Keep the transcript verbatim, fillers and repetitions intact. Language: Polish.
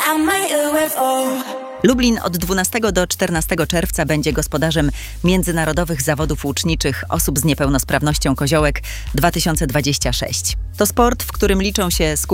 Lublin od dwunastego do czternastego czerwca będzie gospodarzem międzynarodowych zawodów łuczniczych osób z niepełnosprawnością Koziołek dwa tysiące dwudziesty szósty. To sport, w którym liczą się